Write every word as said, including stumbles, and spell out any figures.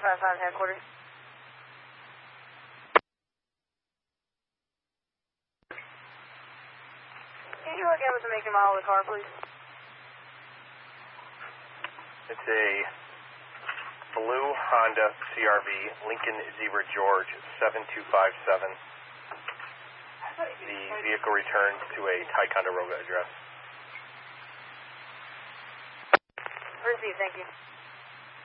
five five headquarters. Can you look at what the make and model of the car, please? It's a blue Honda C R V, Lincoln Zebra George, seven two five seven. The vehicle returns to a Ticonderoga address. Received, thank you.